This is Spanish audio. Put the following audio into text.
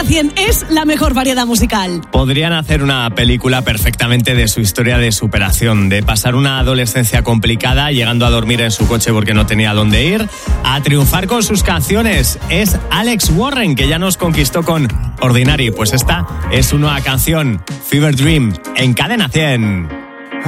Cadena 100 es la mejor variedad musical. Podrían hacer una película perfectamente de su historia de superación, de pasar una adolescencia complicada, llegando a dormir en su coche porque no tenía dónde ir, a triunfar con sus canciones. Es Alex Warren, que ya nos conquistó con Ordinary. Pues esta es su nueva canción, Fever Dream, en Cadena 100.